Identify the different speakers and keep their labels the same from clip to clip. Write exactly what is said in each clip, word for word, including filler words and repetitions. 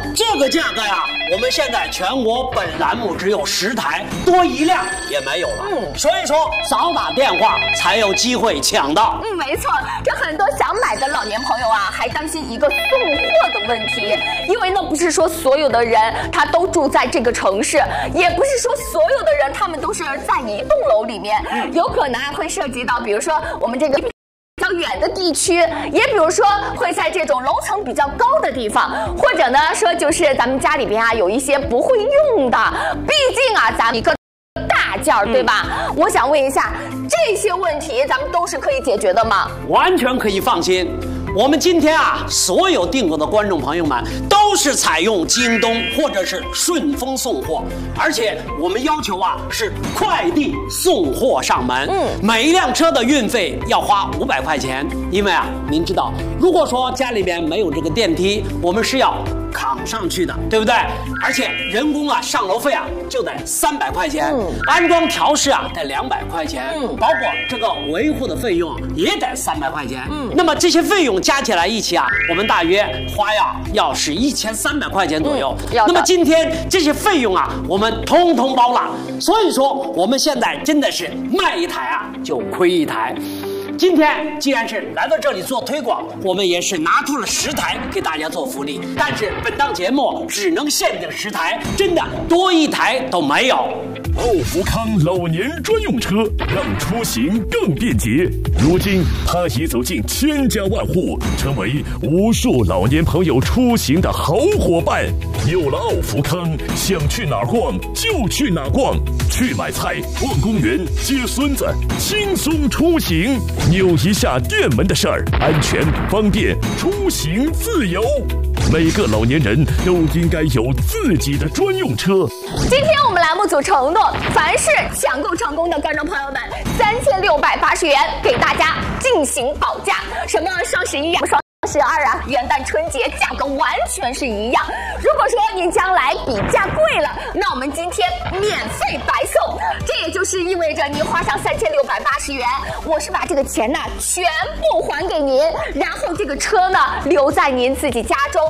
Speaker 1: 这个价格呀，我们现在全国本栏目只有十台，多一辆也没有了。嗯，所以说早打电话才有机会抢到。
Speaker 2: 嗯，没错，这很多想买的老年朋友啊，还担心一个送货的问题，因为呢，不是说所有的人他都住在这个城市，也不是说所有的人他们都是在一栋楼里面，嗯、有可能会涉及到，比如说我们这个比较远的地区，也比如说会在这种楼层比较高的地方，或者呢说就是咱们家里边啊有一些不会用的，毕竟啊咱们一个大件儿，对吧？嗯、我想问一下，这些问题咱们都是可以解决的吗？
Speaker 1: 完全可以放心。我们今天啊，所有订购的观众朋友们都是采用京东或者是顺丰送货，而且我们要求啊是快递送货上门。嗯，每一辆车的运费要花五百块钱，因为啊，您知道，如果说家里边没有这个电梯，我们是要扛上去的，对不对？而且人工啊上楼费啊就得三百块钱，嗯、安装调试啊得两百块钱，嗯、包括这个维护的费用也得三百块钱。嗯，那么这些费用加起来一起啊，我们大约花呀要是一千三百块钱左右。嗯、那么今天这些费用啊，我们通通包了。所以说我们现在真的是卖一台啊就亏一台。今天既然是来到这里做推广，我们也是拿出了十台给大家做福利。但是本档节目只能限定十台，真的多一台都没有。
Speaker 3: 奥福康老年专用车让出行更便捷。如今，它已走进千家万户，成为无数老年朋友出行的好伙伴。有了奥福康，想去哪逛就去哪逛，去买菜、逛公园、接孙子，轻松出行。扭一下电门的事儿，安全、方便、出行自由。每个老年人都应该有自己的专用车。
Speaker 2: 今天我们栏目组承诺，凡是抢购成功的观众朋友们，三千六百八十元给大家进行保价。什么双十一呀、双十二啊、元旦、春节，价格完全是一样。如果说您将来比价贵了，那我们今天免费白送。这也就是意味着您花上三千六百八十元，我是把这个钱呢全部还给您，然后这个车呢留在您自己家中。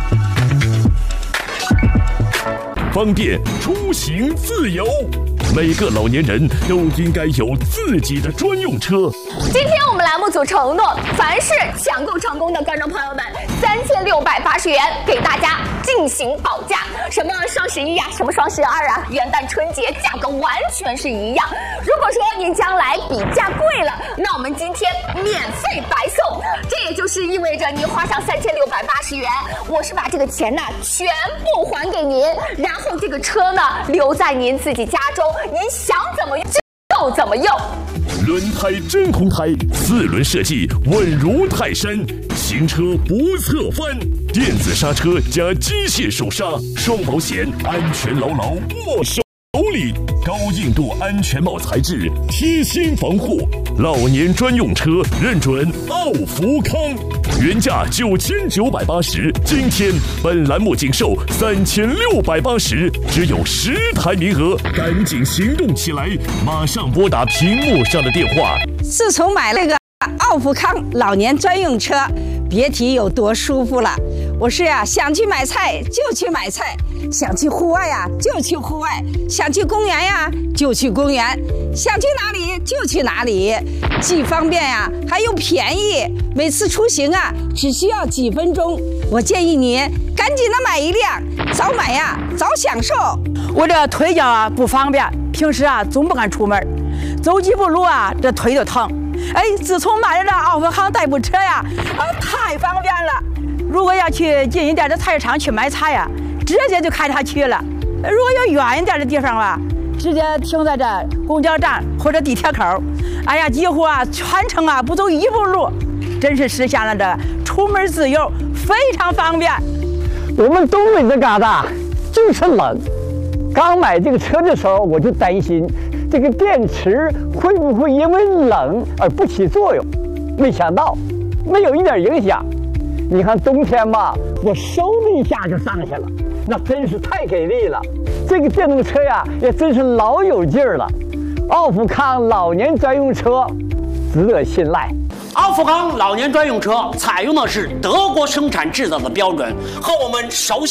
Speaker 3: 方便出行自由，每个老年人都应该有自己的专用车。
Speaker 2: 今天我们栏目组承诺，凡是抢购成功的观众朋友们，三千六百八十元给大家进行保价。什么双十一呀、啊，什么双十二啊，元旦、春节，价格完全是一样。如果说您将来比价贵了，那我们今天免费白送。这也就是意味着您花上三千六百八十元，我是把这个钱呢全部还给您，然后这个车呢留在您自己家中，您想怎么用就怎么用。
Speaker 3: 轮胎真空胎，四轮设计稳如泰山，行车不侧翻，电子刹车加机械手刹，双保险，安全牢牢握手里，高硬度安全帽材质，贴心防护，老年专用车认准奥福康，原价九千九百八十，今天本栏目仅售三千六百八十，只有十台名额，赶紧行动起来，马上拨打屏幕上的电话。
Speaker 4: 自从买了个奥福康老年专用车，别提有多舒服了。我是呀、啊，想去买菜就去买菜，想去户外呀、啊、就去户外，想去公园呀、啊、就去公园，想去哪里就去哪里，既方便呀、啊、还又便宜，每次出行啊只需要几分钟。我建议你赶紧的买一辆，早买呀早享受。
Speaker 5: 我这腿脚啊不方便，平时啊总不敢出门，走几步路啊这腿就疼。哎，自从买了这奥福康代步车呀，啊太方便了。如果要去近一点的菜市场去买菜呀，直接就开它去了。如果有远一点的地方吧，直接停在这公交站或者地铁口。哎呀，几乎啊全程啊不走一步路，真是实现了这出门自由，非常方便。
Speaker 6: 我们东北这旮瘩就是冷，刚买这个车的时候我就担心这个电池会不会因为冷而不起作用，没想到没有一点影响。你看冬天嘛，我嗖的一下就上去了，那真是太给力了。这个电动车呀，也真是老有劲儿了。奥福康老年专用车值得信赖。
Speaker 1: 奥福康老年专用车采用的是德国生产制造的标准，和我们熟悉